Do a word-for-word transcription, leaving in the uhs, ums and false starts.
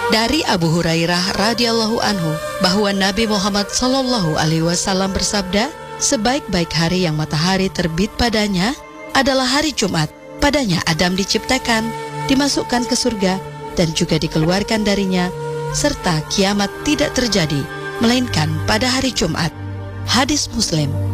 Dari Abu Hurairah radhiyallahu anhu bahwa Nabi Muhammad sallallahu alaihi wasallam bersabda, sebaik-baik hari yang matahari terbit padanya adalah hari Jumat. Padanya Adam diciptakan, dimasukkan ke surga, dan juga dikeluarkan darinya, serta kiamat tidak terjadi, melainkan pada hari Jumat. Hadis Muslim.